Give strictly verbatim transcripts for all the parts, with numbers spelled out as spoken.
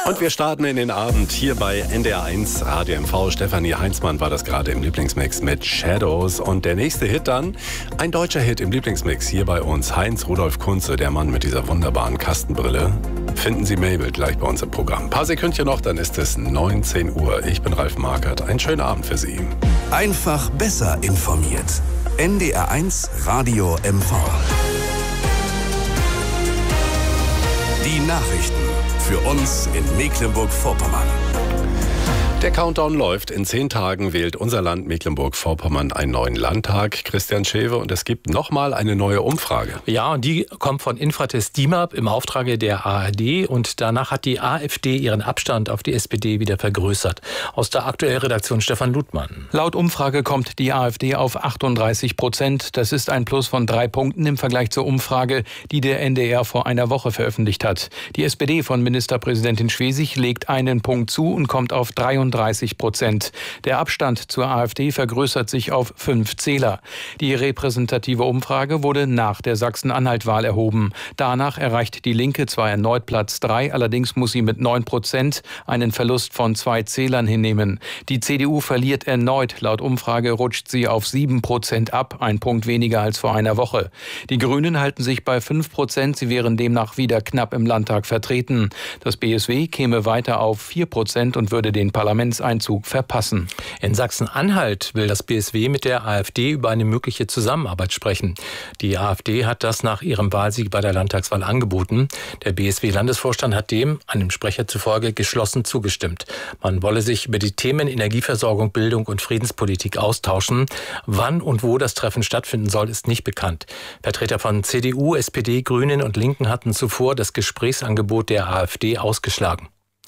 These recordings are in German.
Und wir starten in den Abend hier bei N D R eins Radio M V. Stefanie Heinzmann war das gerade im Lieblingsmix mit Shadows. Und der nächste Hit dann, ein deutscher Hit im Lieblingsmix hier bei uns. Heinz Rudolf Kunze, der Mann mit dieser wunderbaren Kastenbrille. Finden Sie Mabel gleich bei uns im Programm. Ein paar Sekündchen noch, dann ist es neunzehn Uhr. Ich bin Ralf Markert. Einen schönen Abend für Sie. Einfach besser informiert. N D R eins Radio M V. Die Nachrichten für uns in Mecklenburg-Vorpommern. Der Countdown läuft. In zehn Tagen wählt unser Land Mecklenburg-Vorpommern einen neuen Landtag. Christian Schewe, und es gibt nochmal eine neue Umfrage. Ja, und die kommt von Infratest DIMAP im Auftrage der A R D. Und danach hat die AfD ihren Abstand auf die S P D wieder vergrößert. Aus der aktuellen Redaktion Stefan Ludmann. Laut Umfrage kommt die AfD auf achtunddreißig Prozent. Das ist ein Plus von drei Punkten im Vergleich zur Umfrage, die der N D R vor einer Woche veröffentlicht hat. Die S P D von Ministerpräsidentin Schwesig legt einen Punkt zu und kommt auf dreiunddreißig Prozent. Der Abstand zur AfD vergrößert sich auf fünf Zähler. Die repräsentative Umfrage wurde nach der Sachsen-Anhalt-Wahl erhoben. Danach erreicht die Linke zwar erneut Platz drei, allerdings muss sie mit neun Prozent einen Verlust von zwei Zählern hinnehmen. Die C D U verliert erneut. Laut Umfrage rutscht sie auf sieben Prozent ab, ein Punkt weniger als vor einer Woche. Die Grünen halten sich bei fünf Prozent. Sie wären demnach wieder knapp im Landtag vertreten. Das B S W käme weiter auf vier Prozent und würde den Parlamentseinzug verpassen. In Sachsen-Anhalt will das B S W mit der AfD über eine mögliche Zusammenarbeit sprechen. Die AfD hat das nach ihrem Wahlsieg bei der Landtagswahl angeboten. Der B S W-Landesvorstand hat dem, einem Sprecher zufolge, geschlossen zugestimmt. Man wolle sich über die Themen Energieversorgung, Bildung und Friedenspolitik austauschen. Wann und wo das Treffen stattfinden soll, ist nicht bekannt. Vertreter von C D U, S P D, Grünen und Linken hatten zuvor das Gesprächsangebot der AfD ausgeschlagen.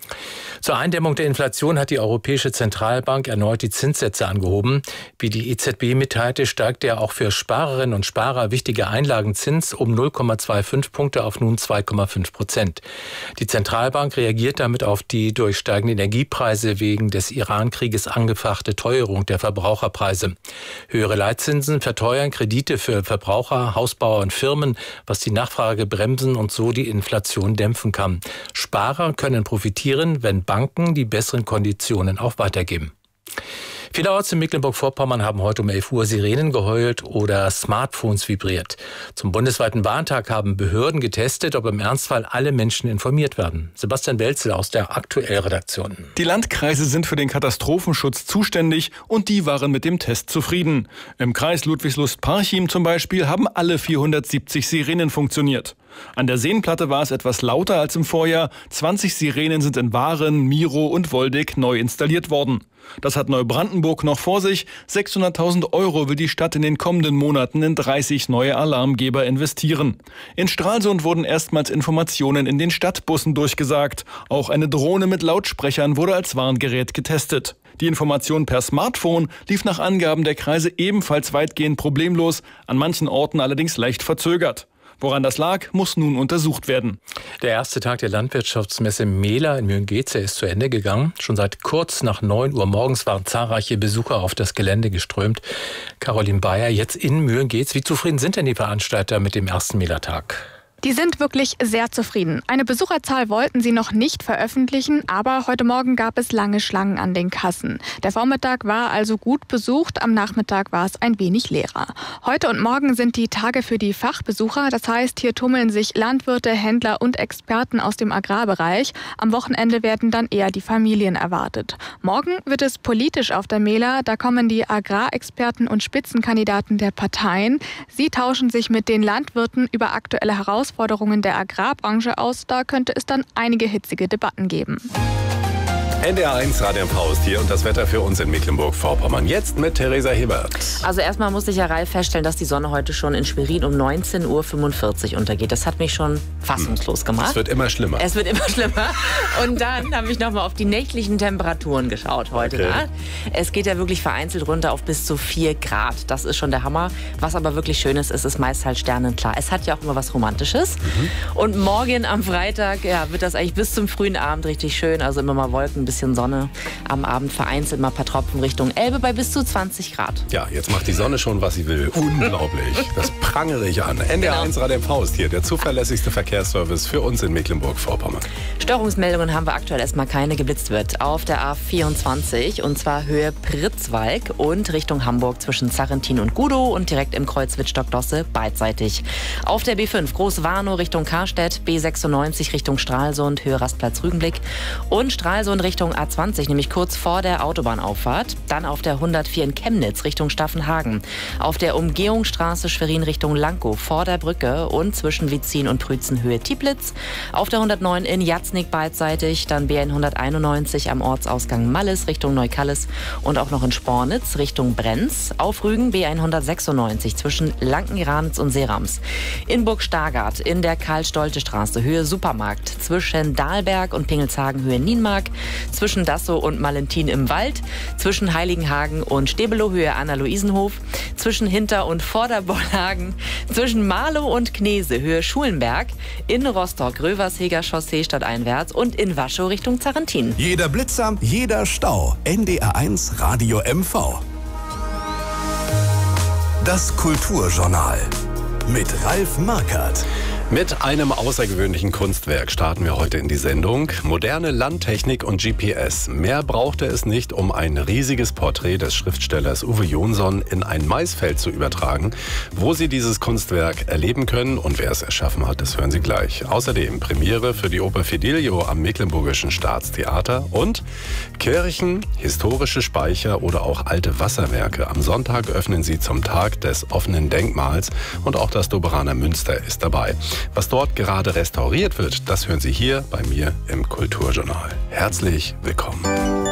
Zur Eindämmung der Inflation hat die Europäische Zentralbank erneut die Zinssätze angehoben. Wie die E Z B mitteilte, steigt der auch für Sparerinnen und Sparer wichtige Einlagenzins um null Komma fünfundzwanzig Punkte auf nun zwei Komma fünf Prozent. Die Zentralbank reagiert damit auf die durch steigende Energiepreise wegen des Iran-Krieges angefachte Teuerung der Verbraucherpreise. Höhere Leitzinsen verteuern Kredite für Verbraucher, Hausbauer und Firmen, was die Nachfrage bremsen und so die Inflation dämpfen kann. Sparer können profitieren, wenn Banken die besseren Konditionen auch weitergeben. Vielerorts in Mecklenburg-Vorpommern haben heute um elf Uhr Sirenen geheult oder Smartphones vibriert. Zum bundesweiten Warntag haben Behörden getestet, ob im Ernstfall alle Menschen informiert werden. Sebastian Welzel aus der Aktuell-Redaktion. Die Landkreise sind für den Katastrophenschutz zuständig und die waren mit dem Test zufrieden. Im Kreis Ludwigslust-Parchim zum Beispiel haben alle vierhundertsiebzig Sirenen funktioniert. An der Seenplatte war es etwas lauter als im Vorjahr. zwanzig Sirenen sind in Waren, Miro und Woldeck neu installiert worden. Das hat Neubrandenburg noch vor sich. sechshunderttausend Euro will die Stadt in den kommenden Monaten in dreißig neue Alarmgeber investieren. In Stralsund wurden erstmals Informationen in den Stadtbussen durchgesagt. Auch eine Drohne mit Lautsprechern wurde als Warngerät getestet. Die Information per Smartphone lief nach Angaben der Kreise ebenfalls weitgehend problemlos, an manchen Orten allerdings leicht verzögert. Woran das lag, muss nun untersucht werden. Der erste Tag der Landwirtschaftsmesse Mehler in Mühlen-Geetze ist zu Ende gegangen. Schon seit kurz nach neun Uhr morgens waren zahlreiche Besucher auf das Gelände geströmt. Caroline Bayer, jetzt in Mühlen-Geetz. Wie zufrieden sind denn die Veranstalter mit dem ersten Mehlertag? Die sind wirklich sehr zufrieden. Eine Besucherzahl wollten sie noch nicht veröffentlichen, aber heute Morgen gab es lange Schlangen an den Kassen. Der Vormittag war also gut besucht, am Nachmittag war es ein wenig leerer. Heute und morgen sind die Tage für die Fachbesucher, das heißt, hier tummeln sich Landwirte, Händler und Experten aus dem Agrarbereich. Am Wochenende werden dann eher die Familien erwartet. Morgen wird es politisch auf der Mehler, da kommen die Agrarexperten und Spitzenkandidaten der Parteien. Sie tauschen sich mit den Landwirten über aktuelle Herausforderungen Herausforderungen der Agrarbranche aus. Da könnte es dann einige hitzige Debatten geben. N D R eins Radio M V ist hier und das Wetter für uns in Mecklenburg-Vorpommern. Jetzt mit Theresa Hebert. Also erstmal musste ich ja Ralf feststellen, dass die Sonne heute schon in Schwerin um neunzehn Uhr fünfundvierzig untergeht. Das hat mich schon fassungslos gemacht. Es wird immer schlimmer. Es wird immer schlimmer. Und dann habe ich nochmal auf die nächtlichen Temperaturen geschaut heute Okay. Nacht. Es geht ja wirklich vereinzelt runter auf bis zu vier Grad. Das ist schon der Hammer. Was aber wirklich schön ist, ist es meist halt sternenklar. Es hat ja auch immer was Romantisches. Mhm. Und morgen am Freitag ja, wird das eigentlich bis zum frühen Abend richtig schön. Also immer mal Wolken bis bisschen Sonne. Am Abend vereinzelt mal ein paar Tropfen Richtung Elbe bei bis zu zwanzig Grad. Ja, jetzt macht die Sonne schon, was sie will. Unglaublich. Das prangere ich an. N D R eins Radio M V ist hier der zuverlässigste Verkehrsservice für uns in Mecklenburg-Vorpommern. Störungsmeldungen haben wir aktuell erstmal keine. Geblitzt wird auf der A vierundzwanzig und zwar Höhe Pritzwalk und Richtung Hamburg zwischen Zarrentin und Gudow und direkt im Kreuz Wittstock-Dosse beidseitig. Auf der B fünf Groß-Warnow Richtung Karstedt, B sechsundneunzig Richtung Stralsund, Höhe Rastplatz Rügenblick und Stralsund Richtung A zwanzig, nämlich kurz vor der Autobahnauffahrt. Dann auf der hundertvier in Chemnitz Richtung Staffenhagen. Auf der Umgehungsstraße Schwerin Richtung Lankow vor der Brücke und zwischen Witzin und Prützen Höhe Tieplitz. Auf der hundertneun in Jatznig beidseitig, dann B hunderteinundneunzig am Ortsausgang Malles Richtung Neukalles und auch noch in Spornitz Richtung Brenz. Auf Rügen B hundertsechsundneunzig zwischen Lanken-Ranitz und Seerams. In Burg-Stargard in der Karl-Stolte-Straße Höhe Supermarkt zwischen Dahlberg und Pingelshagen Höhe Nienmark, zwischen Dassow und Malentin im Wald, zwischen Heiligenhagen und Stebelow Höhe Anna-Luisenhof, zwischen Hinter- und Vorderbollhagen, zwischen Marlow und Knese Höhe Schulenberg, in Rostock Röversheger Chaussee stadteinwärts und in Waschow Richtung Zarrentin. Jeder Blitzer, jeder Stau. N D R eins Radio M V. Das Kulturjournal mit Ralf Markert. Mit einem außergewöhnlichen Kunstwerk starten wir heute in die Sendung. Moderne Landtechnik und G P S. Mehr brauchte es nicht, um ein riesiges Porträt des Schriftstellers Uwe Jonsson in ein Maisfeld zu übertragen. Wo Sie dieses Kunstwerk erleben können und wer es erschaffen hat, das hören Sie gleich. Außerdem Premiere für die Oper Fidelio am Mecklenburgischen Staatstheater und Kirchen, historische Speicher oder auch alte Wasserwerke. Am Sonntag öffnen sie zum Tag des offenen Denkmals und auch das Doberaner Münster ist dabei. Was dort gerade restauriert wird, das hören Sie hier bei mir im Kulturjournal. Herzlich willkommen.